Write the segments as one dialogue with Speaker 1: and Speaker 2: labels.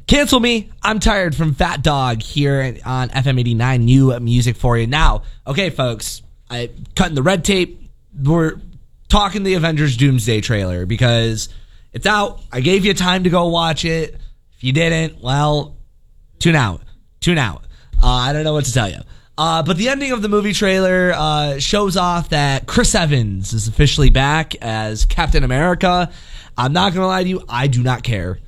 Speaker 1: Cancel Me, I'm Tired from Fat Dog here on FM 89, new music for you. Now, okay, folks, cutting the red tape. We're talking the Avengers Doomsday trailer because it's out. I gave you time to go watch it. If you didn't, well, tune out. I don't know what to tell you. But the ending of the movie trailer shows off that Chris Evans is officially back as Captain America. I'm not going to lie to you, I do not care.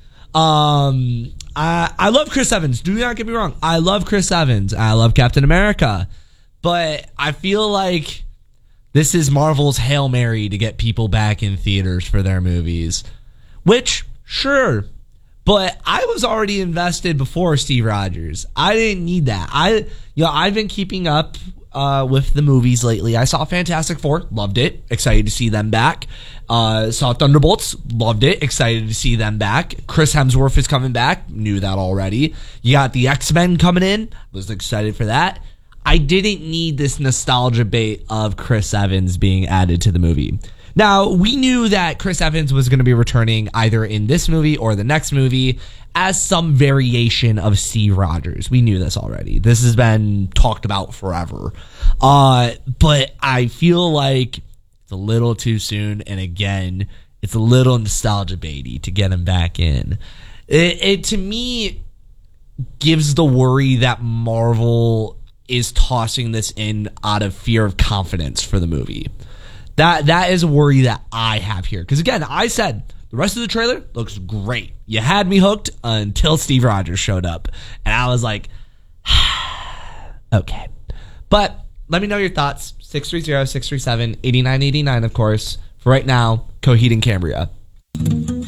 Speaker 1: I love Chris Evans. Do not get me wrong. I love Chris Evans. I love Captain America. But I feel like this is Marvel's Hail Mary to get people back in theaters for their movies. Which, sure. But I was already invested before Steve Rogers. I didn't need that. I've been keeping up with the movies lately. I saw Fantastic Four, loved it, excited to see them back. Saw Thunderbolts, loved it, excited to see them back. Chris Hemsworth is coming back, knew that already. You got the X-Men coming in, was excited for that. I didn't need this nostalgia bait of Chris Evans being added to the movie. Now, we knew that Chris Evans was going to be returning either in this movie or the next movie as some variation of Steve Rogers. We knew this already. This has been talked about forever. But I feel like it's a little too soon, and again, it's a little nostalgia baity to get him back in. It to me gives the worry that Marvel is tossing this in out of fear of confidence for the movie. That is a worry that I have here. Because again, I said the rest of the trailer looks great. You had me hooked until Steve Rogers showed up. And I was like, okay. But let me know your thoughts. 630-637-8989, of course. For right now, Coheed and Cambria.